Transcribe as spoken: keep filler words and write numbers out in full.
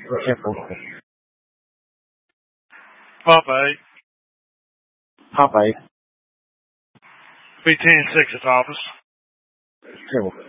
Careful. Papa eight. Papa eight. B ten six at the office. Careful.